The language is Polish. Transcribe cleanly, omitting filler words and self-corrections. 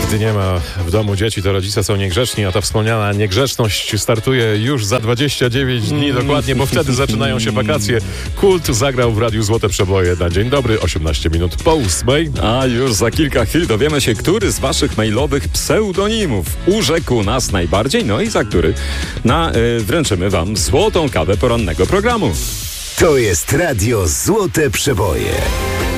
Gdy nie ma w domu dzieci, to rodzice są niegrzeczni, a ta wspomniana niegrzeczność startuje już za 29 dni dokładnie, bo wtedy zaczynają się wakacje. Kult zagrał w Radiu Złote Przeboje na dzień dobry, 18 minut po 8. A już za kilka chwil dowiemy się, który z waszych mailowych pseudonimów urzekł nas najbardziej, no i za który wręczymy wam złotą kawę porannego programu. To jest Radio Złote Przeboje.